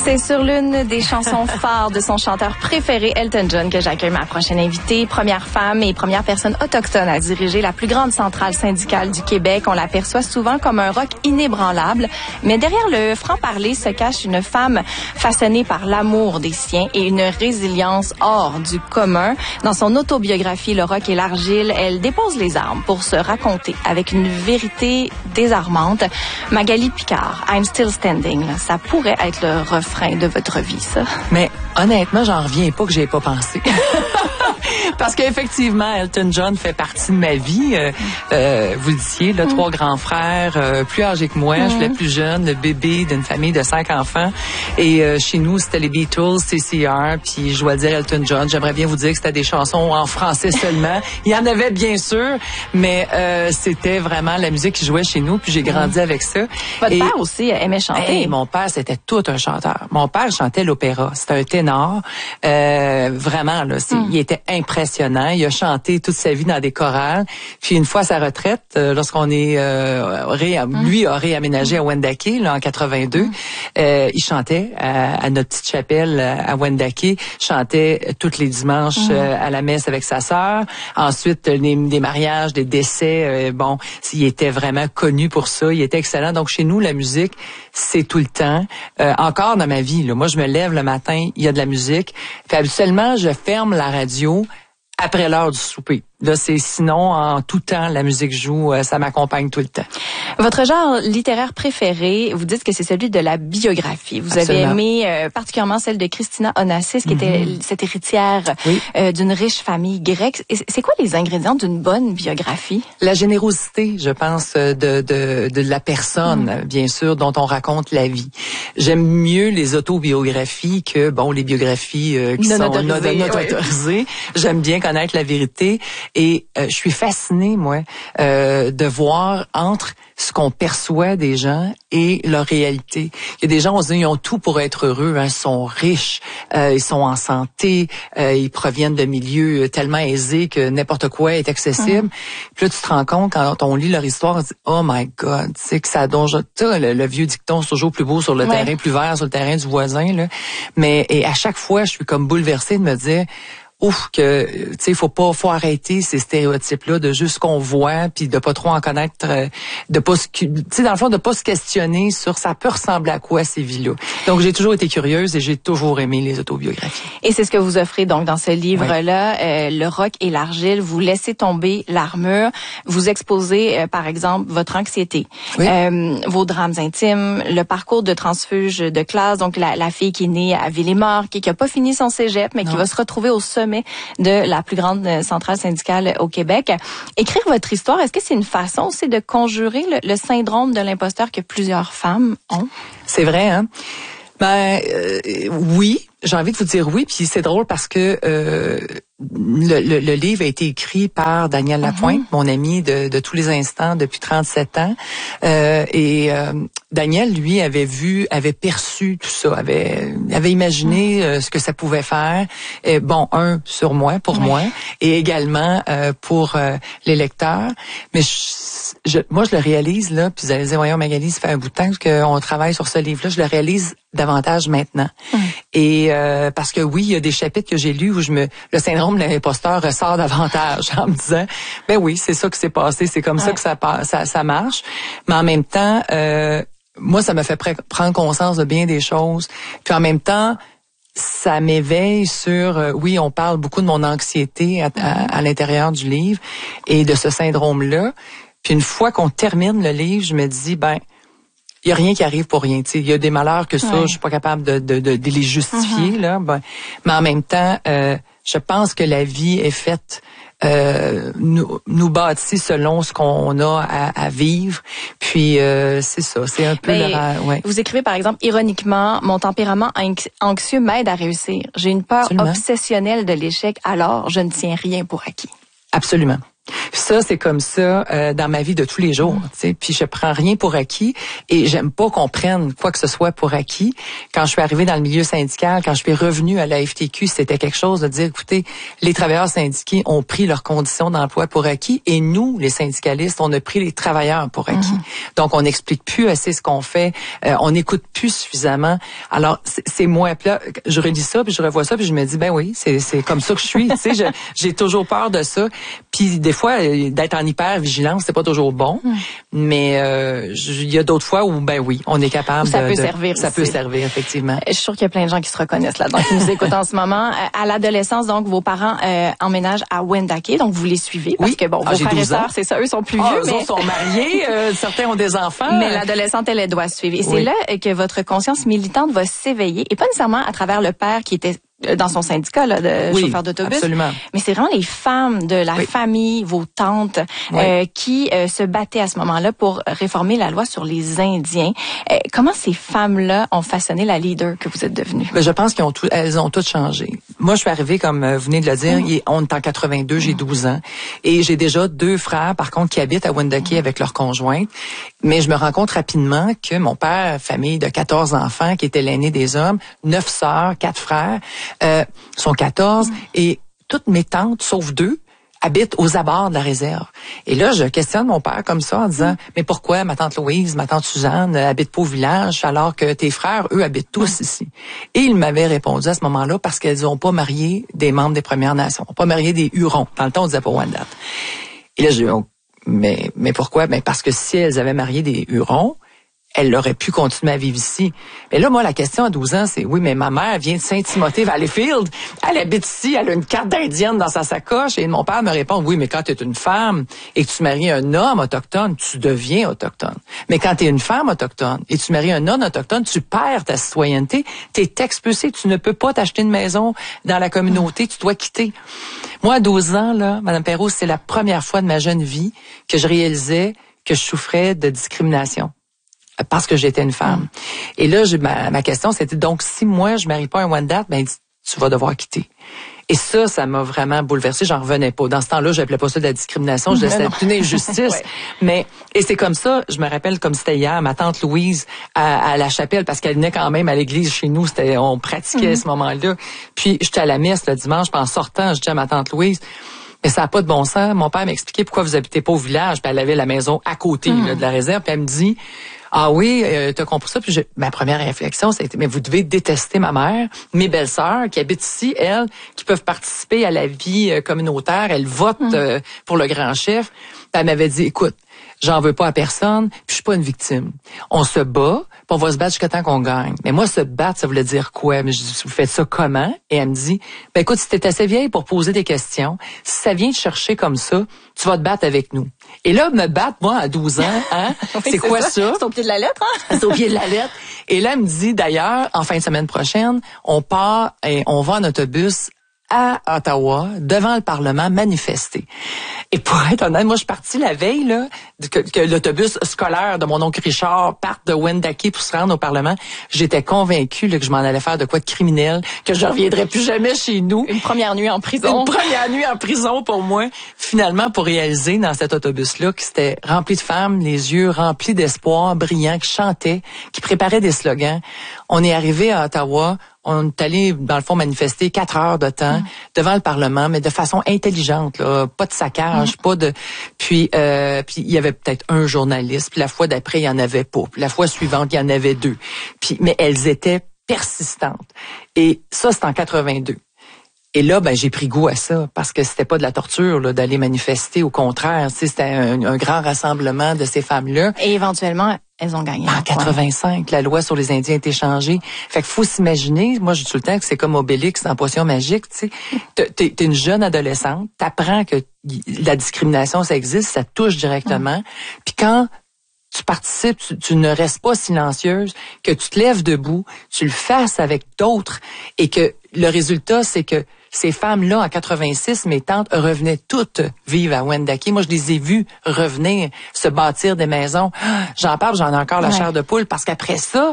C'est sur l'une des chansons phares de son chanteur préféré, Elton John, que j'accueille ma prochaine invitée. Première femme et première personne autochtone à diriger la plus grande centrale syndicale du Québec. On l'aperçoit souvent comme un rock inébranlable. Mais derrière le franc-parler se cache une femme façonnée par l'amour des siens et une résilience hors du commun. Dans son autobiographie, Le rock et l'argile, elle dépose les armes pour se raconter avec une vérité désarmante. Magali Picard, I'm Still Standing, là, ça pourrait être le refrain de votre vie, ça. Mais honnêtement, j'en reviens pas que j'y ai pas pensé. Parce qu'effectivement, Elton John fait partie de ma vie. Vous le disiez, là, 3 grands frères, plus âgés que moi. Je suis la plus jeune, le bébé d'une famille de 5 enfants. Et chez nous, c'était les Beatles, CCR, puis je dois dire Elton John. J'aimerais bien vous dire que c'était des chansons en français seulement. Il y en avait bien sûr, mais c'était vraiment la musique qui jouait chez nous, puis j'ai grandi avec ça. Votre père aussi aimait chanter. Et mon père, c'était tout un chanteur. Mon père chantait l'opéra. C'était un ténor. Vraiment, là, il était impressionnant. Il a chanté toute sa vie dans des chorales. Puis une fois à sa retraite, lorsqu'on est lui a réaménagé à Wendake là, en 82, il chantait à notre petite chapelle à Wendake. Il chantait tous les dimanches à la messe avec sa sœur. Ensuite, des mariages, des décès. Bon, il était vraiment connu pour ça. Il était excellent. Donc chez nous, la musique, c'est tout le temps. Encore dans ma vie, là, moi je me lève le matin, il y a de la musique. Puis habituellement, je ferme la radio après l'heure du souper. Là, c'est sinon, en tout temps, la musique joue, ça m'accompagne tout le temps. Votre genre littéraire préféré, vous dites que c'est celui de la biographie. Vous Absolument. avez aimé particulièrement celle de Christina Onassis, qui était cette héritière d'une riche famille grecque. C'est quoi les ingrédients d'une bonne biographie? La générosité, je pense, de la personne, bien sûr, dont on raconte la vie. J'aime mieux les autobiographies que, bon, les biographies qui sont non autorisées. J'aime bien connaître la vérité. Et je suis fascinée, moi, de voir entre ce qu'on perçoit des gens et leur réalité. Il y a des gens, on se dit, ils ont tout pour être heureux, hein, ils sont riches, ils sont en santé, ils proviennent de milieux tellement aisés que n'importe quoi est accessible. Puis là, tu te rends compte, quand on lit leur histoire, on se dit, oh my God, tu sais que ça donne... Le vieux dicton, c'est toujours plus beau sur le terrain, plus vert sur le terrain du voisin, là. Mais et à chaque fois, je suis comme bouleversée de me dire... Ouf, que tu sais, faut arrêter ces stéréotypes-là de juste qu'on voit, puis de pas trop en connaître, de pas tu sais, dans le fond, de pas se questionner sur ça peut ressembler à quoi ces vies-là. Donc j'ai toujours été curieuse et j'ai toujours aimé les autobiographies. Et c'est ce que vous offrez donc dans ce livre-là, Le rock et l'argile. Vous laissez tomber l'armure, vous exposez par exemple votre anxiété, vos drames intimes, le parcours de transfuge de classe, donc la fille qui est née à Villemort, qui a pas fini son cégep, mais qui va se retrouver au sommet de la plus grande centrale syndicale au Québec. Écrire votre histoire, est-ce que c'est une façon aussi de conjurer le syndrome de l'imposteur que plusieurs femmes ont? C'est vrai, hein? Ben oui, j'ai envie de vous dire oui, puis c'est drôle parce que le livre a été écrit par Daniel Lapointe, mon ami de tous les instants depuis 37 ans. Daniel, lui, avait perçu tout ça, avait imaginé ce que ça pouvait faire. Sur moi, pour moi, et également pour les lecteurs. Mais moi, je le réalise, là, puis vous allez dire, voyons, Magali, ça fait un bout de temps qu'on travaille sur ce livre-là. Je le réalise davantage maintenant. Et parce que oui, il y a des chapitres que j'ai lus où le syndrome de l'imposteur ressort davantage en me disant, ben oui, c'est ça qui s'est passé, c'est comme ça que ça marche. Mais en même temps, moi, ça me fait prendre conscience de bien des choses. Puis en même temps, ça m'éveille sur, oui, on parle beaucoup de mon anxiété à l'intérieur du livre et de ce syndrome-là. Puis une fois qu'on termine le livre, je me dis, ben, il y a rien qui arrive pour rien. Il y a des malheurs que ça, je suis pas capable de les justifier là. Ben, mais en même temps, je pense que la vie est faite, nous bâtit selon ce qu'on a à vivre. Puis c'est ça, c'est un peu Vous écrivez par exemple ironiquement, mon tempérament anxieux m'aide à réussir. J'ai une peur obsessionnelle de l'échec, alors je ne tiens rien pour acquis. Absolument. Ça, c'est comme ça dans ma vie de tous les jours. Tu sais. Puis je prends rien pour acquis et j'aime pas qu'on prenne quoi que ce soit pour acquis. Quand je suis arrivée dans le milieu syndical, quand je suis revenue à la FTQ, c'était quelque chose de dire, écoutez, les travailleurs syndiqués ont pris leurs conditions d'emploi pour acquis et nous, les syndicalistes, on a pris les travailleurs pour acquis. Donc, on n'explique plus assez ce qu'on fait, on n'écoute plus suffisamment. Alors, c'est moi. Puis là, je relis ça, puis je revois ça, puis je me dis, ben oui, c'est comme ça que je suis. Tu sais, j'ai toujours peur de ça. Puis des fois, d'être en hyper-vigilance, c'est pas toujours bon. Mais il y a d'autres fois où, ben oui, on est capable ça peut servir. Ça peut servir, effectivement. Je suis sûre qu'il y a plein de gens qui se reconnaissent là-dedans, qui nous écoutent en ce moment. À l'adolescence, donc, vos parents emménagent à Wendake, donc vous les suivez. Parce que, bon, vos frères et sœurs, c'est ça, eux sont plus vieux. Eux sont mariés, certains ont des enfants. Mais l'adolescente, elle doit suivre. Et c'est là que votre conscience militante va s'éveiller. Et pas nécessairement à travers le père qui était dans son syndicat là, de chauffeur d'autobus. Absolument. Mais c'est vraiment les femmes de la famille, vos tantes, qui se battaient à ce moment-là pour réformer la loi sur les Indiens. Comment ces femmes-là ont façonné la leader que vous êtes devenue? Je pense qu'elles ont toutes changé. Moi, je suis arrivée, comme vous venez de le dire, on est en 82, j'ai 12 ans. Et j'ai déjà 2 frères, par contre, qui habitent à Wendake avec leur conjointe. Mais je me rends compte rapidement que mon père, famille de 14 enfants, qui était l'aîné des hommes, 9 sœurs, 4 frères, sont 14 et toutes mes tantes, sauf 2, habitent aux abords de la réserve. Et là, je questionne mon père comme ça en disant, mais pourquoi ma tante Louise, ma tante Suzanne habitent pas au village alors que tes frères, eux, habitent tous ici? Et il m'avait répondu à ce moment-là parce qu'elles n'ont pas marié des membres des Premières Nations, pas marié des Hurons. Dans le temps, on disait pas Wendat. Et là, j'ai dit, mais pourquoi? Ben parce que si elles avaient marié des Hurons, elle aurait pu continuer à vivre ici. Mais là, moi, la question à 12 ans, c'est, oui, mais ma mère vient de Saint-Timothée-Valleyfield. Elle habite ici, elle a une carte d'indienne dans sa sacoche. Et mon père me répond, oui, mais quand tu es une femme et que tu maries un homme autochtone, tu deviens autochtone. Mais quand tu es une femme autochtone et tu maries un homme autochtone, tu perds ta citoyenneté. Tu es expulsé. Tu ne peux pas t'acheter une maison dans la communauté. Tu dois quitter. Moi, à 12 ans, là, Mme Perrault, c'est la première fois de ma jeune vie que je réalisais que je souffrais de discrimination. Parce que j'étais une femme. Et là, ma question, c'était donc, si moi, je marie pas un Wendat, ben, tu vas devoir quitter. Et ça m'a vraiment bouleversée. J'en revenais pas. Dans ce temps-là, j'appelais pas ça de la discrimination. Je disais, c'est une injustice. Mais, et c'est comme ça, je me rappelle comme c'était hier, ma tante Louise, à la chapelle, parce qu'elle venait quand même à l'église chez nous. On pratiquait à ce moment-là. Puis, j'étais à la messe le dimanche, puis en sortant, je dis à ma tante Louise, mais ça n'a pas de bon sens. Mon père m'expliquait pourquoi vous habitez pas au village, puis elle avait la maison à côté là, de la réserve, puis elle me dit, ah oui, t'as compris ça? Puis ma première réflexion, c'était, mais vous devez détester ma mère, mes belles-sœurs qui habitent ici, elles, qui peuvent participer à la vie communautaire, elles votent pour le grand chef. Puis elle m'avait dit, écoute, j'en veux pas à personne, puis je suis pas une victime. On se bat, puis on va se battre jusqu'à temps qu'on gagne. Mais moi, se battre, ça voulait dire quoi? Mais je dis, vous faites ça comment? Et elle me dit, ben écoute, si t'es assez vieille pour poser des questions, si ça vient te chercher comme ça, tu vas te battre avec nous. Et là, me battre, moi, à 12 ans, hein? Oui, c'est quoi ça? C'est au pied de la lettre, hein? C'est au pied de la lettre. Et là, elle me dit, d'ailleurs, en fin de semaine prochaine, on part et on va en autobus à Ottawa, devant le Parlement, manifester. Et pour être honnête, moi, je suis partie la veille, là, que l'autobus scolaire de mon oncle Richard parte de Wendake pour se rendre au Parlement. J'étais convaincue, là, que je m'en allais faire de quoi de criminel, que je reviendrais plus jamais chez nous. Une première nuit en prison. Une première nuit en prison pour moi. Finalement, pour réaliser dans cet autobus-là que c'était rempli de femmes, les yeux remplis d'espoir, brillants, qui chantaient, qui préparaient des slogans. On est arrivé à Ottawa. On est allé, dans le fond, manifester 4 heures de temps devant le Parlement, mais de façon intelligente, là, pas de saccage, pas de... Puis il y avait peut-être un journaliste, puis la fois d'après, il y en avait pas. Puis la fois suivante, il y en avait 2. Mais elles étaient persistantes. Et ça, c'est en 82. Et là, ben, j'ai pris goût à ça, parce que c'était pas de la torture, là, d'aller manifester. Au contraire, c'était un grand rassemblement de ces femmes-là. Et éventuellement, elles ont gagné. En 85, la loi sur les Indiens a été changée. Fait qu'il faut s'imaginer, moi je dis tout le temps que c'est comme Obélix dans Potion magique, tu sais. T'es une jeune adolescente, t'apprends que la discrimination, ça existe, ça touche directement. Puis quand tu participes, tu ne restes pas silencieuse, que tu te lèves debout, tu le fasses avec d'autres, et que le résultat, c'est que ces femmes-là, en 86, mes tantes revenaient toutes vivre à Wendake. Moi, je les ai vues revenir, se bâtir des maisons. J'en parle, j'en ai encore la chair de poule, parce qu'après ça,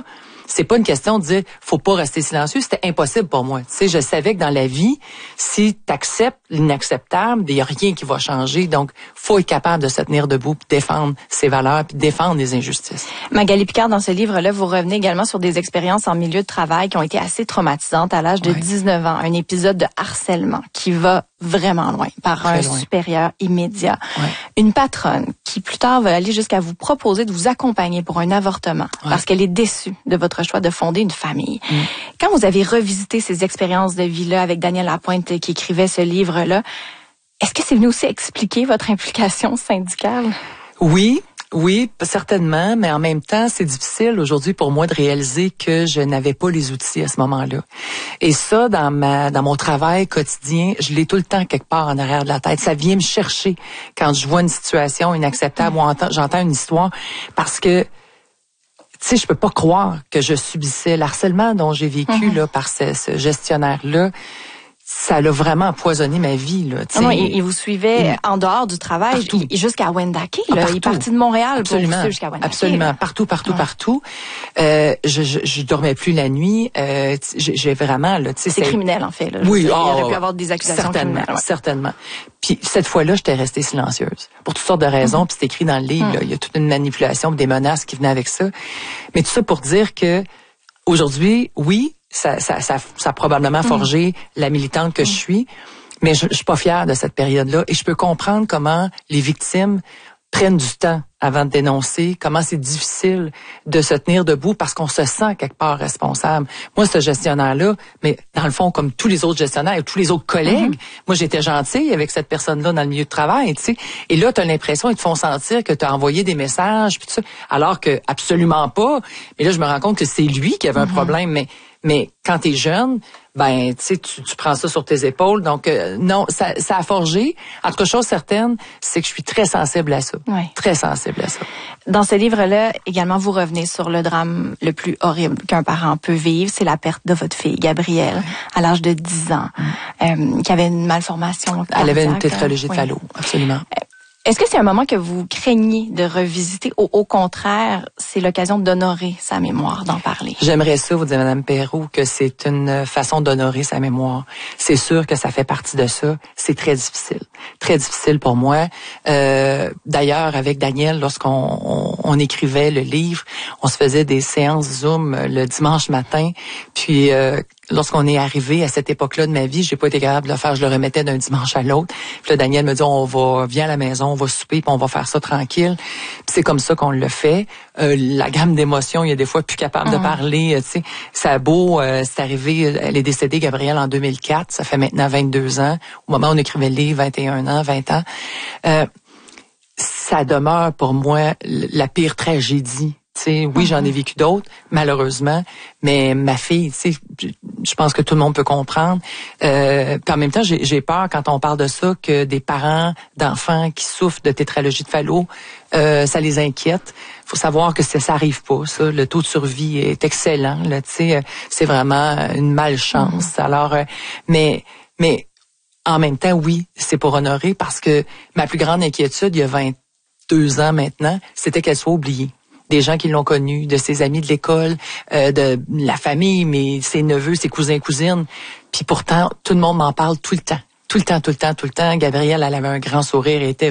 c'est pas une question de dire faut pas rester silencieux, c'était impossible pour moi. Tu sais, je savais que dans la vie, si tu acceptes l'inacceptable, il y a rien qui va changer. Donc, faut être capable de se tenir debout, puis défendre ses valeurs, puis défendre les injustices. Magali Picard, dans ce livre-là, vous revenez également sur des expériences en milieu de travail qui ont été assez traumatisantes à l'âge de 19 ans. Un épisode de harcèlement qui va vraiment loin, par un supérieur immédiat. Une patronne qui plus tard va aller jusqu'à vous proposer de vous accompagner pour un avortement parce qu'elle est déçue de votre choix de fonder une famille. Quand vous avez revisité ces expériences de vie-là avec Daniel Lapointe qui écrivait ce livre-là, est-ce que c'est venu aussi expliquer votre implication syndicale? Oui, certainement, mais en même temps, c'est difficile aujourd'hui pour moi de réaliser que je n'avais pas les outils à ce moment-là. Et ça, dans mon travail quotidien, je l'ai tout le temps quelque part en arrière de la tête. Ça vient me chercher quand je vois une situation inacceptable ou j'entends une histoire, parce que, tu sais, je peux pas croire que je subissais l'harcèlement dont j'ai vécu là par ce gestionnaire-là. Ça l'a vraiment empoisonné ma vie, là. Il vous suivait en dehors du travail jusqu'à Wendake, là. Il est parti de Montréal pour vous jusqu'à Wendake. Absolument. Partout. Je dormais plus la nuit. J'ai vraiment, là, tu sais. C'est criminel, en fait, là. Oui. Il aurait pu avoir des accusations criminelles. Certainement. Puis, cette fois-là, j'étais restée silencieuse. Pour toutes sortes de raisons. Puis c'est écrit dans le livre, là. Il y a toute une manipulation, des menaces qui venaient avec ça. Mais tout ça pour dire que, aujourd'hui, oui, ça a probablement forgé la militante que je suis, mais je suis pas fière de cette période-là et je peux comprendre comment les victimes prennent du temps avant de dénoncer, comment c'est difficile de se tenir debout parce qu'on se sent quelque part responsable. Moi, ce gestionnaire-là, mais dans le fond, comme tous les autres gestionnaires et tous les autres collègues, moi, j'étais gentille avec cette personne-là dans le milieu de travail, tu sais. Et là, t'as l'impression, ils te font sentir que t'as envoyé des messages, puis tout ça, alors que absolument pas. Mais là, je me rends compte que c'est lui qui avait un problème, mais quand t'es jeune, ben, tu sais, tu prends ça sur tes épaules. Donc, non, ça a forgé. En tout cas, chose certaine, c'est que je suis très sensible à ça. Très sensible à ça. Dans ce livre-là, également, vous revenez sur le drame le plus horrible qu'un parent peut vivre. C'est la perte de votre fille, Gabrielle, à l'âge de 10 ans, qui avait une malformation cardiaque. Elle avait une tétralogie de Fallot, absolument. Est-ce que c'est un moment que vous craignez de revisiter ou au contraire, c'est l'occasion d'honorer sa mémoire, d'en parler? J'aimerais ça, vous dire, Mme Perrault, que c'est une façon d'honorer sa mémoire. C'est sûr que ça fait partie de ça. C'est très difficile pour moi. D'ailleurs, avec Daniel, lorsqu'on écrivait le livre, on se faisait des séances Zoom le dimanche matin, puis lorsqu'on est arrivé à cette époque-là de ma vie, j'ai pas été capable de le faire, je le remettais d'un dimanche à l'autre. Puis là, Daniel me dit, viens à la maison, on va souper, puis on va faire ça tranquille. Puis c'est comme ça qu'on le fait. La gamme d'émotions, il y a des fois plus capable de parler, tu sais. Ça a beau, c'est arrivé, elle est décédée, Gabrielle, en 2004, ça fait maintenant 22 ans. Au moment où on écrivait le livre, 21 ans, 20 ans. Ça demeure pour moi la pire tragédie. T'sais, oui, j'en ai vécu d'autres, malheureusement, mais ma fille, je pense que tout le monde peut comprendre. Puis en même temps, j'ai peur quand on parle de ça que des parents d'enfants qui souffrent de tétralogie de Fallot, ça les inquiète. Faut savoir que ça arrive pas, ça. Le taux de survie est excellent, là. C'est vraiment une malchance. Alors, mais en même temps, oui, c'est pour honorer parce que ma plus grande inquiétude, il y a 22 ans maintenant, c'était qu'elle soit oubliée. Des gens qui l'ont connue, de ses amis de l'école, de la famille, ses neveux, ses cousins, cousines. Puis pourtant, tout le monde m'en parle tout le temps. Gabrielle, elle avait un grand sourire et était